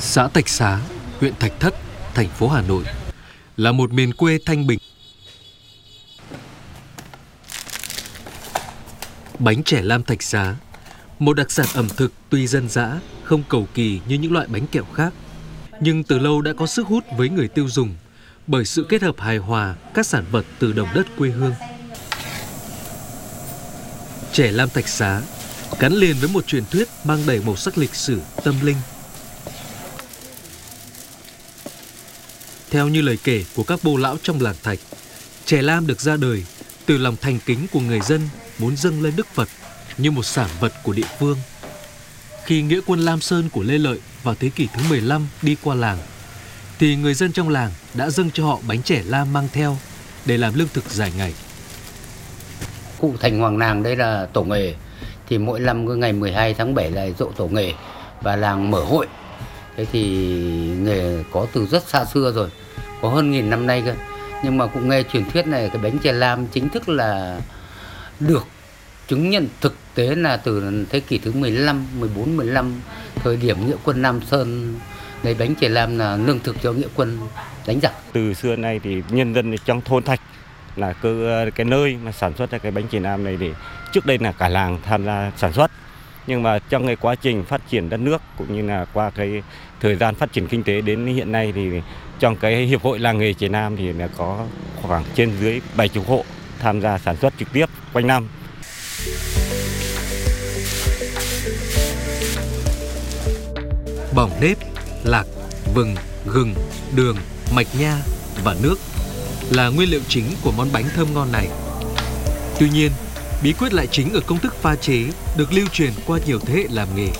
Xã Thạch Xá, huyện Thạch Thất, thành phố Hà Nội là một miền quê thanh bình. Bánh chè lam Thạch Xá, một đặc sản ẩm thực tuy dân dã, không cầu kỳ như những loại bánh kẹo khác, nhưng từ lâu đã có sức hút với người tiêu dùng bởi sự kết hợp hài hòa các sản vật từ đồng đất quê hương. Chè lam Thạch Xá gắn liền với một truyền thuyết mang đầy màu sắc lịch sử, tâm linh. Theo như lời kể của các bô lão trong làng Thạch, chè lam được ra đời từ lòng thành kính của người dân muốn dâng lên Đức Phật như một sản vật của địa phương. Khi nghĩa quân Lam Sơn của Lê Lợi vào thế kỷ thứ 15 đi qua làng, thì người dân trong làng đã dâng cho họ bánh chè lam mang theo để làm lương thực dài ngày. Cụ Thành Hoàng Nàng đây là tổ nghề, thì mỗi năm cứ ngày 12 tháng 7 là giỗ tổ nghề và làng mở hội. Thế thì nghề có từ rất xa xưa rồi, có hơn 1000 năm nay cơ. Nhưng mà cũng nghe truyền thuyết này, cái bánh chè lam chính thức là được chứng nhận thực tế là từ thế kỷ thứ 15, 14, 15, thời điểm nghĩa quân Nam Sơn lấy bánh chè lam là lương thực cho nghĩa quân đánh giặc. Từ xưa nay thì nhân dân trong thôn Thạch là cái nơi mà sản xuất ra cái bánh chè lam này, thì trước đây là cả làng tham gia sản xuất. Nhưng mà trong cái quá trình phát triển đất nước cũng như là qua cái thời gian phát triển kinh tế đến hiện nay, thì trong cái hiệp hội làng nghề chè lam thì là có khoảng trên dưới 70 hộ tham gia sản xuất trực tiếp quanh năm. Bỏng nếp, lạc, vừng, gừng, đường, mạch nha và nước là nguyên liệu chính của món bánh thơm ngon này. Tuy nhiên, bí quyết lại chính ở công thức pha chế được lưu truyền qua nhiều thế hệ làm nghề.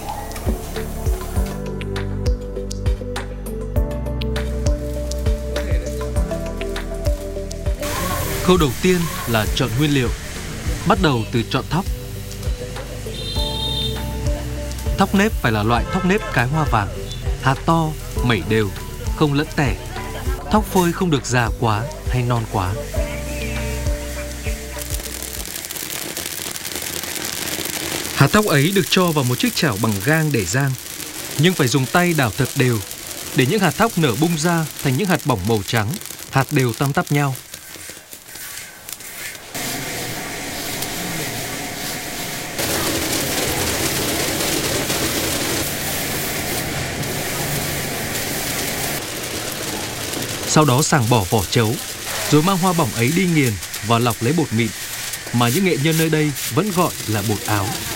Khâu đầu tiên là chọn nguyên liệu, bắt đầu từ chọn thóc. Thóc nếp phải là loại thóc nếp cái hoa vàng, hạt to, mẩy đều, không lẫn tẻ. Thóc phơi không được già quá hay non quá. Hạt thóc ấy được cho vào một chiếc chảo bằng gang để rang, nhưng phải dùng tay đảo thật đều để những hạt thóc nở bung ra thành những hạt bỏng màu trắng, hạt đều tăm tắp nhau. Sau đó xàng bỏ vỏ trấu, rồi mang hoa bỏng ấy đi nghiền và lọc lấy bột mịn, mà những nghệ nhân nơi đây vẫn gọi là bột áo.